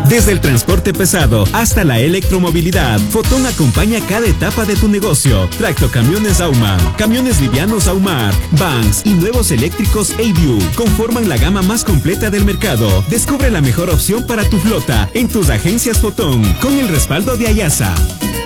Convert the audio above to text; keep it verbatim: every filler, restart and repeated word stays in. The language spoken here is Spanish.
Desde el transporte pesado hasta la electromovilidad, Fotón acompaña cada etapa de tu negocio. Tractocamiones Auma, camiones livianos Aumar, vans y nuevos eléctricos A-View conforman la gama más completa del mercado. Descubre la mejor opción para tu flota en tus agencias Fotón con el respaldo de Ayasa.